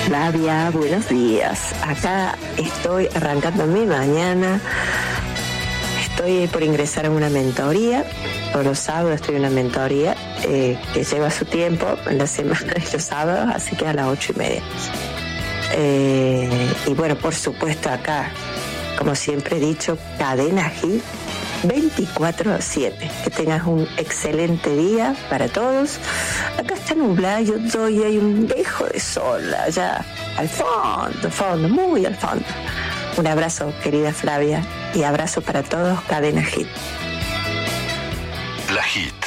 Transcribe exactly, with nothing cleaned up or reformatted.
Flavia, buenos días. Acá estoy arrancando mi mañana. Estoy por ingresar a una mentoría. Todos los sábados estoy en una mentoría eh, que lleva su tiempo en la semana y los sábados, así que a las ocho y media. Eh, y bueno, por supuesto acá, como siempre he dicho, Cadena Hit veinticuatro siete. Que tengas un excelente día para todos. Acá está nublado, yo doy hay un dejo de sol allá al fondo, fondo, muy al fondo. Un abrazo, querida Flavia, y abrazo para todos, Cadena Hit. La Hit.